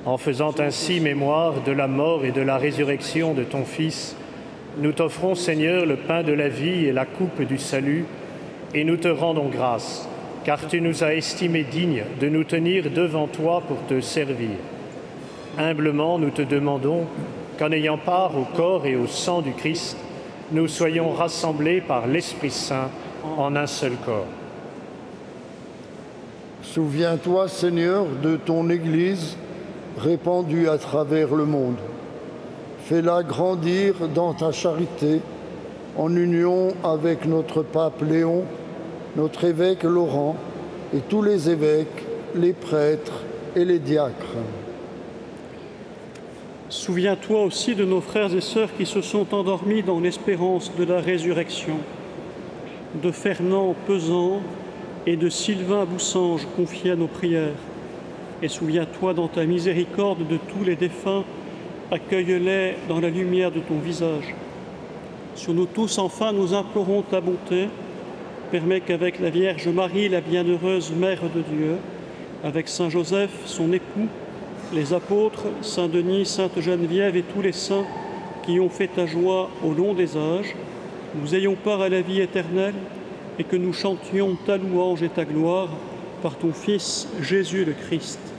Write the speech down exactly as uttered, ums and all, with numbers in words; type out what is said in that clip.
En faisant ainsi mémoire de la mort et de la résurrection de ton Fils, nous t'offrons, Seigneur, le pain de la vie et la coupe du salut, et nous te rendons grâce, car tu nous as estimés dignes de nous tenir devant toi pour te servir. Humblement, nous te demandons qu'en ayant part au corps et au sang du Christ, nous soyons rassemblés par l'Esprit Saint en un seul corps. Souviens-toi, Seigneur, de ton Église répandue à travers le monde. Fais-la grandir dans ta charité, en union avec notre pape Léon, notre évêque Laurent et tous les évêques, les prêtres et les diacres. Souviens-toi aussi de nos frères et sœurs qui se sont endormis dans l'espérance de la résurrection, de Fernand Pesant et de Sylvain Boussange confiés à nos prières. Et souviens-toi dans ta miséricorde de tous les défunts, accueille-les dans la lumière de ton visage. Sur nous tous, enfin, nous implorons ta bonté. Permets qu'avec la Vierge Marie, la bienheureuse Mère de Dieu, avec Saint Joseph, son époux, les apôtres, Saint Denis, Sainte Geneviève et tous les saints qui ont fait ta joie au long des âges, nous ayons part à la vie éternelle et que nous chantions ta louange et ta gloire par ton Fils Jésus le Christ.